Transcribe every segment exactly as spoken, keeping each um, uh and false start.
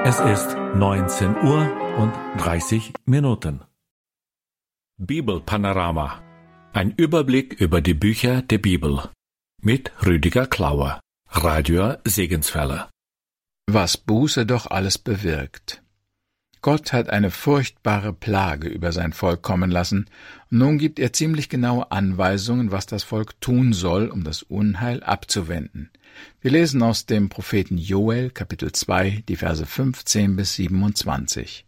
Es ist neunzehn Uhr und dreißig Minuten. Bibelpanorama. Ein Überblick über die Bücher der Bibel. Mit Rüdiger Klauer, Radio Segenswelle. Was Buße doch alles bewirkt. Gott hat eine furchtbare Plage über sein Volk kommen lassen, und nun gibt er ziemlich genaue Anweisungen, was das Volk tun soll, um das Unheil abzuwenden. Wir lesen aus dem Propheten Joel, Kapitel zwei, die Verse fünfzehn bis siebenundzwanzig.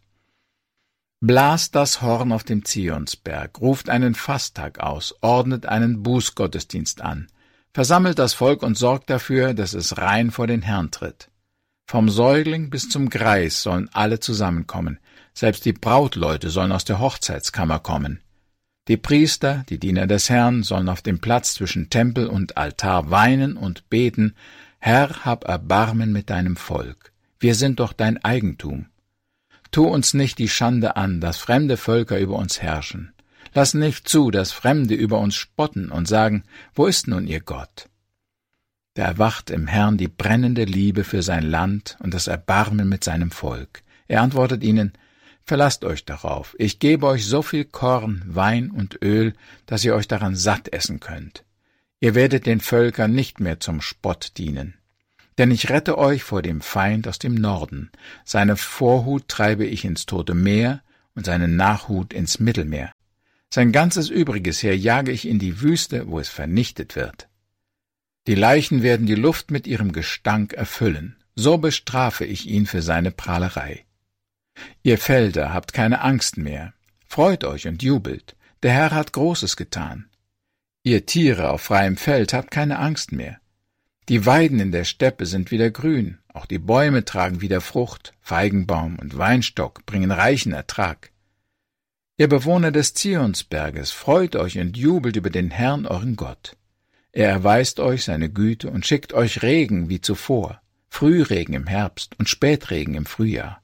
Blast das Horn auf dem Zionsberg, ruft einen Fasttag aus, ordnet einen Bußgottesdienst an, versammelt das Volk und sorgt dafür, dass es rein vor den Herrn tritt. Vom Säugling bis zum Greis sollen alle zusammenkommen, selbst die Brautleute sollen aus der Hochzeitskammer kommen. Die Priester, die Diener des Herrn, sollen auf dem Platz zwischen Tempel und Altar weinen und beten: Herr, hab Erbarmen mit deinem Volk, wir sind doch dein Eigentum. Tu uns nicht die Schande an, dass fremde Völker über uns herrschen. Lass nicht zu, dass Fremde über uns spotten und sagen: Wo ist nun ihr Gott? Da erwacht im Herrn die brennende Liebe für sein Land und das Erbarmen mit seinem Volk. Er antwortet ihnen: Verlasst euch darauf, ich gebe euch so viel Korn, Wein und Öl, dass ihr euch daran satt essen könnt. Ihr werdet den Völkern nicht mehr zum Spott dienen. Denn ich rette euch vor dem Feind aus dem Norden. Seine Vorhut treibe ich ins Tote Meer und seinen Nachhut ins Mittelmeer. Sein ganzes übriges Heer jage ich in die Wüste, wo es vernichtet wird. Die Leichen werden die Luft mit ihrem Gestank erfüllen. So bestrafe ich ihn für seine Prahlerei. Ihr Felder, habt keine Angst mehr. Freut euch und jubelt. Der Herr hat Großes getan. Ihr Tiere auf freiem Feld, habt keine Angst mehr. Die Weiden in der Steppe sind wieder grün. Auch die Bäume tragen wieder Frucht. Feigenbaum und Weinstock bringen reichen Ertrag. Ihr Bewohner des Zionsberges, freut euch und jubelt über den Herrn, euren Gott. Er erweist euch seine Güte und schickt euch Regen wie zuvor, Frühregen im Herbst und Spätregen im Frühjahr.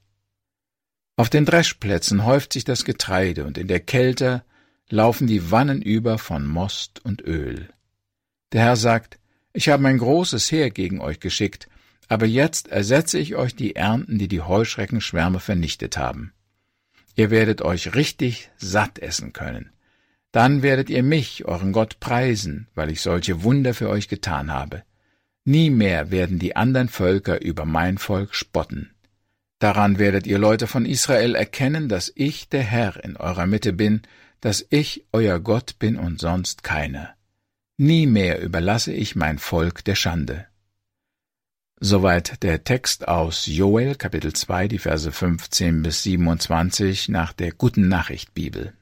Auf den Dreschplätzen häuft sich das Getreide, und in der Kälte laufen die Wannen über von Most und Öl. Der Herr sagt: Ich habe ein großes Heer gegen euch geschickt, aber jetzt ersetze ich euch die Ernten, die die Heuschreckenschwärme vernichtet haben. Ihr werdet euch richtig satt essen können. Dann werdet ihr mich, euren Gott, preisen, weil ich solche Wunder für euch getan habe. Nie mehr werden die anderen Völker über mein Volk spotten. Daran werdet ihr Leute von Israel erkennen, dass ich der Herr in eurer Mitte bin, dass ich euer Gott bin und sonst keiner. Nie mehr überlasse ich mein Volk der Schande. Soweit der Text aus Joel, Kapitel zwei, die Verse fünfzehn bis siebenundzwanzig nach der Guten Nachricht Bibel.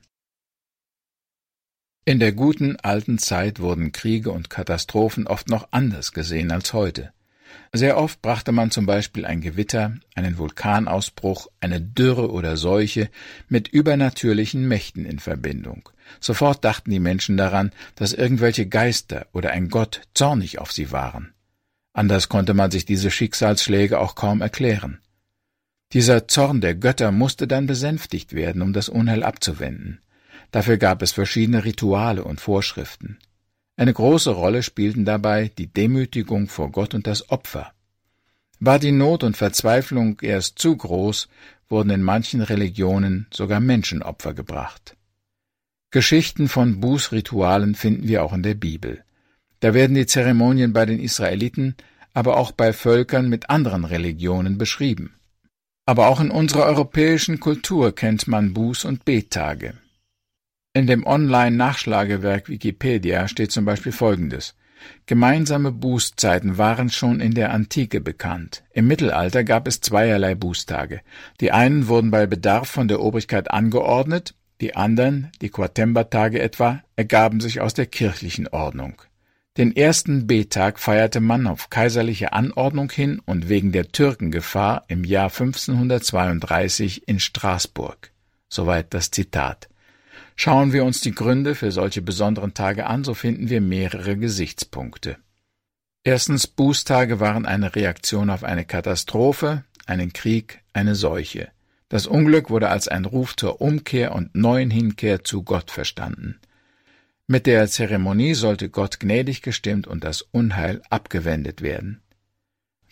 In der guten alten Zeit wurden Kriege und Katastrophen oft noch anders gesehen als heute. Sehr oft brachte man zum Beispiel ein Gewitter, einen Vulkanausbruch, eine Dürre oder Seuche mit übernatürlichen Mächten in Verbindung. Sofort dachten die Menschen daran, dass irgendwelche Geister oder ein Gott zornig auf sie waren. Anders konnte man sich diese Schicksalsschläge auch kaum erklären. Dieser Zorn der Götter musste dann besänftigt werden, um das Unheil abzuwenden. Dafür gab es verschiedene Rituale und Vorschriften. Eine große Rolle spielten dabei die Demütigung vor Gott und das Opfer. War die Not und Verzweiflung erst zu groß, wurden in manchen Religionen sogar Menschenopfer gebracht. Geschichten von Bußritualen finden wir auch in der Bibel. Da werden die Zeremonien bei den Israeliten, aber auch bei Völkern mit anderen Religionen beschrieben. Aber auch in unserer europäischen Kultur kennt man Buß- und Bettage. In dem Online-Nachschlagewerk Wikipedia steht zum Beispiel Folgendes: Gemeinsame Bußzeiten waren schon in der Antike bekannt. Im Mittelalter gab es zweierlei Bußtage. Die einen wurden bei Bedarf von der Obrigkeit angeordnet, die anderen, die Quatember-Tage etwa, ergaben sich aus der kirchlichen Ordnung. Den ersten Bettag feierte man auf kaiserliche Anordnung hin und wegen der Türkengefahr im Jahr fünfzehnhundertzweiunddreißig in Straßburg. Soweit das Zitat. Schauen wir uns die Gründe für solche besonderen Tage an, so finden wir mehrere Gesichtspunkte. Erstens, Bußtage waren eine Reaktion auf eine Katastrophe, einen Krieg, eine Seuche. Das Unglück wurde als ein Ruf zur Umkehr und neuen Hinkehr zu Gott verstanden. Mit der Zeremonie sollte Gott gnädig gestimmt und das Unheil abgewendet werden.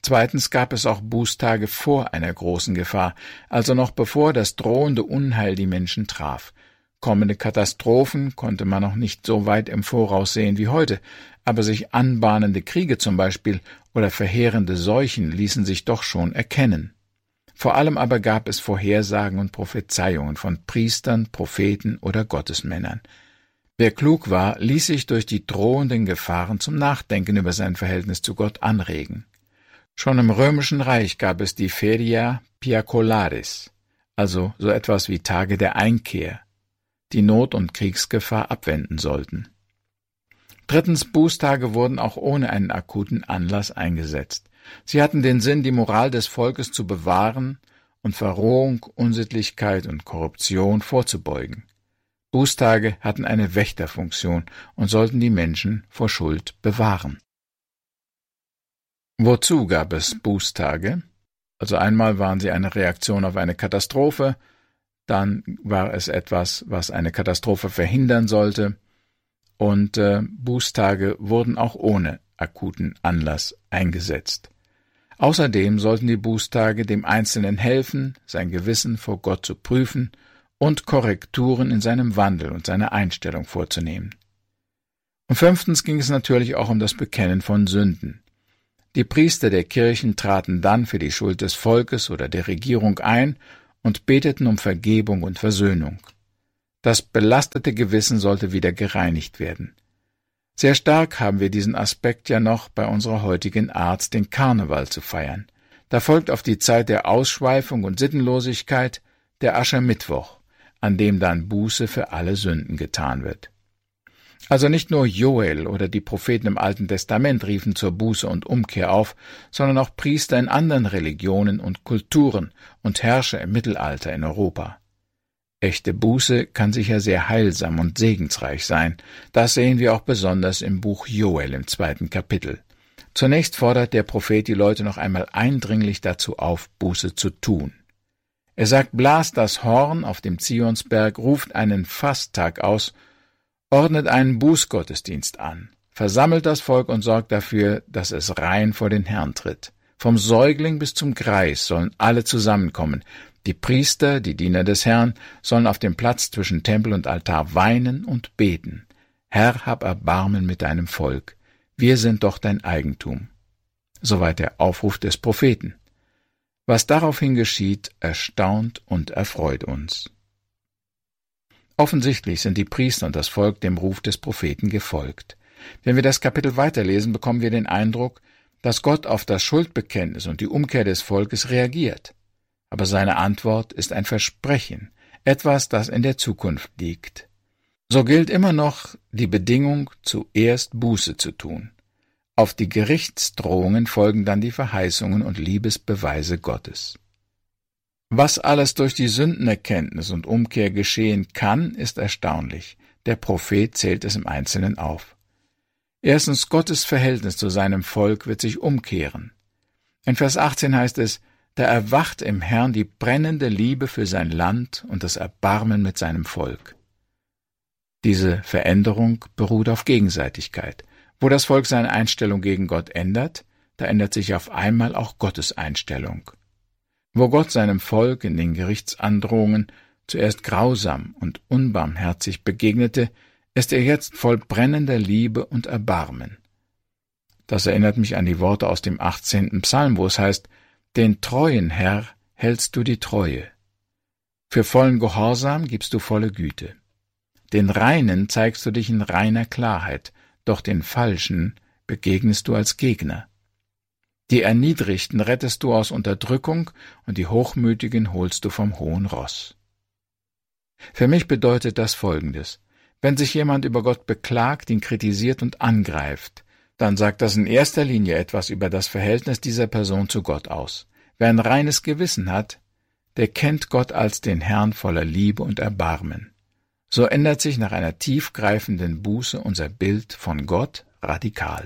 Zweitens gab es auch Bußtage vor einer großen Gefahr, also noch bevor das drohende Unheil die Menschen traf. Kommende Katastrophen konnte man noch nicht so weit im Voraus sehen wie heute, aber sich anbahnende Kriege zum Beispiel oder verheerende Seuchen ließen sich doch schon erkennen. Vor allem aber gab es Vorhersagen und Prophezeiungen von Priestern, Propheten oder Gottesmännern. Wer klug war, ließ sich durch die drohenden Gefahren zum Nachdenken über sein Verhältnis zu Gott anregen. Schon im Römischen Reich gab es die Feria Piacolaris, also so etwas wie Tage der Einkehr, die Not- und Kriegsgefahr abwenden sollten. Drittens, Bußtage wurden auch ohne einen akuten Anlass eingesetzt. Sie hatten den Sinn, die Moral des Volkes zu bewahren und Verrohung, Unsittlichkeit und Korruption vorzubeugen. Bußtage hatten eine Wächterfunktion und sollten die Menschen vor Schuld bewahren. Wozu gab es Bußtage? Also einmal waren sie eine Reaktion auf eine Katastrophe, dann war es etwas, was eine Katastrophe verhindern sollte, und äh, Bußtage wurden auch ohne akuten Anlass eingesetzt. Außerdem sollten die Bußtage dem Einzelnen helfen, sein Gewissen vor Gott zu prüfen und Korrekturen in seinem Wandel und seiner Einstellung vorzunehmen. Und fünftens ging es natürlich auch um das Bekennen von Sünden. Die Priester der Kirchen traten dann für die Schuld des Volkes oder der Regierung ein und beteten um Vergebung und Versöhnung. Das belastete Gewissen sollte wieder gereinigt werden. Sehr stark haben wir diesen Aspekt ja noch bei unserer heutigen Art, den Karneval zu feiern. Da folgt auf die Zeit der Ausschweifung und Sittenlosigkeit der Aschermittwoch, an dem dann Buße für alle Sünden getan wird. Also nicht nur Joel oder die Propheten im Alten Testament riefen zur Buße und Umkehr auf, sondern auch Priester in anderen Religionen und Kulturen und Herrscher im Mittelalter in Europa. Echte Buße kann sicher sehr heilsam und segensreich sein. Das sehen wir auch besonders im Buch Joel im zweiten Kapitel. Zunächst fordert der Prophet die Leute noch einmal eindringlich dazu auf, Buße zu tun. Er sagt, blast das Horn auf dem Zionsberg, ruft einen Fasttag aus, ordnet einen Bußgottesdienst an, versammelt das Volk und sorgt dafür, dass es rein vor den Herrn tritt. Vom Säugling bis zum Greis sollen alle zusammenkommen. Die Priester, die Diener des Herrn, sollen auf dem Platz zwischen Tempel und Altar weinen und beten. Herr, hab Erbarmen mit deinem Volk. Wir sind doch dein Eigentum. Soweit der Aufruf des Propheten. Was daraufhin geschieht, erstaunt und erfreut uns. Offensichtlich sind die Priester und das Volk dem Ruf des Propheten gefolgt. Wenn wir das Kapitel weiterlesen, bekommen wir den Eindruck, dass Gott auf das Schuldbekenntnis und die Umkehr des Volkes reagiert. Aber seine Antwort ist ein Versprechen, etwas, das in der Zukunft liegt. So gilt immer noch die Bedingung, zuerst Buße zu tun. Auf die Gerichtsdrohungen folgen dann die Verheißungen und Liebesbeweise Gottes. Was alles durch die Sündenerkenntnis und Umkehr geschehen kann, ist erstaunlich. Der Prophet zählt es im Einzelnen auf. Erstens, Gottes Verhältnis zu seinem Volk wird sich umkehren. In Vers achtzehn heißt es, da erwacht im Herrn die brennende Liebe für sein Land und das Erbarmen mit seinem Volk. Diese Veränderung beruht auf Gegenseitigkeit. Wo das Volk seine Einstellung gegen Gott ändert, da ändert sich auf einmal auch Gottes Einstellung. Wo Gott seinem Volk in den Gerichtsandrohungen zuerst grausam und unbarmherzig begegnete, ist er jetzt voll brennender Liebe und Erbarmen. Das erinnert mich an die Worte aus dem achtzehnten Psalm, wo es heißt, den treuen Herr hältst du die Treue. Für vollen Gehorsam gibst du volle Güte. Den Reinen zeigst du dich in reiner Klarheit, doch den Falschen begegnest du als Gegner. Die Erniedrigten rettest du aus Unterdrückung und die Hochmütigen holst du vom hohen Ross. Für mich bedeutet das Folgendes. Wenn sich jemand über Gott beklagt, ihn kritisiert und angreift, dann sagt das in erster Linie etwas über das Verhältnis dieser Person zu Gott aus. Wer ein reines Gewissen hat, der kennt Gott als den Herrn voller Liebe und Erbarmen. So ändert sich nach einer tiefgreifenden Buße unser Bild von Gott radikal.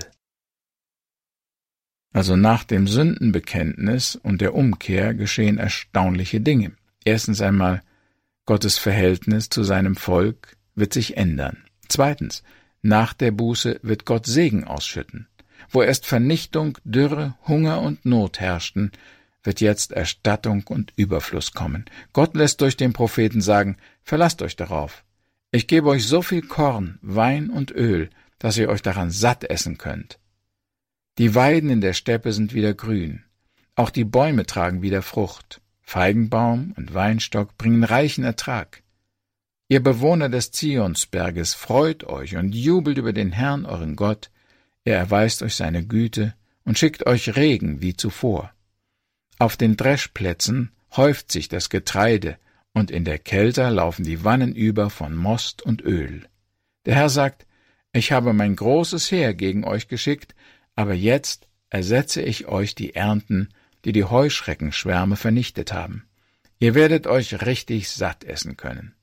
Also nach dem Sündenbekenntnis und der Umkehr geschehen erstaunliche Dinge. Erstens einmal, Gottes Verhältnis zu seinem Volk wird sich ändern. Zweitens, nach der Buße wird Gott Segen ausschütten. Wo erst Vernichtung, Dürre, Hunger und Not herrschten, wird jetzt Erstattung und Überfluss kommen. Gott lässt durch den Propheten sagen, verlasst euch darauf. Ich gebe euch so viel Korn, Wein und Öl, dass ihr euch daran satt essen könnt. Die Weiden in der Steppe sind wieder grün. Auch die Bäume tragen wieder Frucht. Feigenbaum und Weinstock bringen reichen Ertrag. Ihr Bewohner des Zionsberges, freut euch und jubelt über den Herrn, euren Gott. Er erweist euch seine Güte und schickt euch Regen wie zuvor. Auf den Dreschplätzen häuft sich das Getreide, und in der Kelter laufen die Wannen über von Most und Öl. Der Herr sagt, ich habe mein großes Heer gegen euch geschickt, aber jetzt ersetze ich euch die Ernten, die die Heuschreckenschwärme vernichtet haben. Ihr werdet euch richtig satt essen können.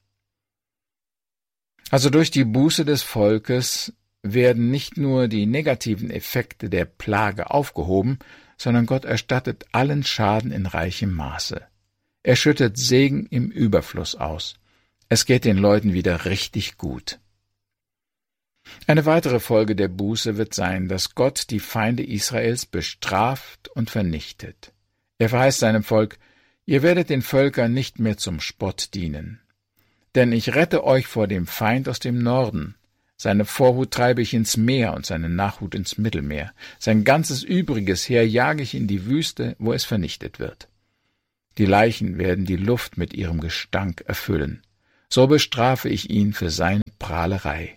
Also durch die Buße des Volkes werden nicht nur die negativen Effekte der Plage aufgehoben, sondern Gott erstattet allen Schaden in reichem Maße. Er schüttet Segen im Überfluss aus. Es geht den Leuten wieder richtig gut. Eine weitere Folge der Buße wird sein, dass Gott die Feinde Israels bestraft und vernichtet. Er verheißt seinem Volk, ihr werdet den Völkern nicht mehr zum Spott dienen. Denn ich rette euch vor dem Feind aus dem Norden. Seine Vorhut treibe ich ins Meer und seine Nachhut ins Mittelmeer. Sein ganzes übriges Heer jage ich in die Wüste, wo es vernichtet wird. Die Leichen werden die Luft mit ihrem Gestank erfüllen. So bestrafe ich ihn für seine Prahlerei.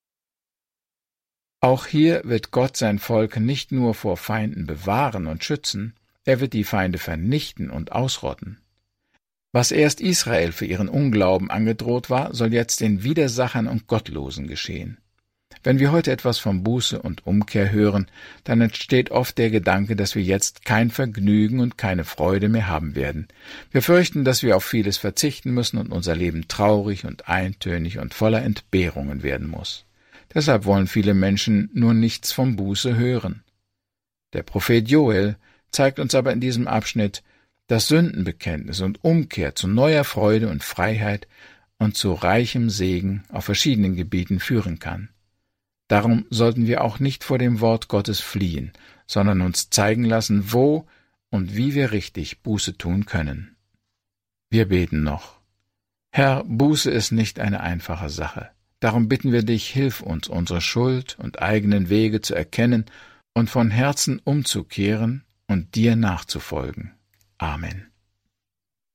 Auch hier wird Gott sein Volk nicht nur vor Feinden bewahren und schützen, er wird die Feinde vernichten und ausrotten. Was erst Israel für ihren Unglauben angedroht war, soll jetzt den Widersachern und Gottlosen geschehen. Wenn wir heute etwas von Buße und Umkehr hören, dann entsteht oft der Gedanke, dass wir jetzt kein Vergnügen und keine Freude mehr haben werden. Wir fürchten, dass wir auf vieles verzichten müssen und unser Leben traurig und eintönig und voller Entbehrungen werden muss. Deshalb wollen viele Menschen nur nichts von Buße hören. Der Prophet Joel zeigt uns aber in diesem Abschnitt, dass Sündenbekenntnis und Umkehr zu neuer Freude und Freiheit und zu reichem Segen auf verschiedenen Gebieten führen kann. Darum sollten wir auch nicht vor dem Wort Gottes fliehen, sondern uns zeigen lassen, wo und wie wir richtig Buße tun können. Wir beten noch. Herr, Buße ist nicht eine einfache Sache. Darum bitten wir dich, hilf uns, unsere Schuld und eigenen Wege zu erkennen und von Herzen umzukehren und dir nachzufolgen. Amen.